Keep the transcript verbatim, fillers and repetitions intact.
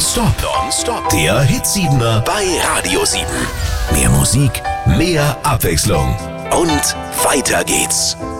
Non-Stop. Non-Stop. Der Hitsiebener bei Radio sieben. Mehr Musik, mehr Abwechslung. Und weiter geht's.